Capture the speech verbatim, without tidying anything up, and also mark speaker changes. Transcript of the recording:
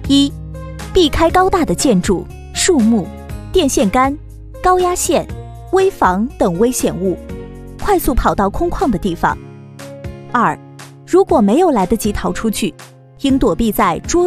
Speaker 1: 一、避开高大的建筑、树木、电线杆、高压线、危房等危险物，快速跑到空旷的地方。二、如果没有来得及逃出去，应躲避在桌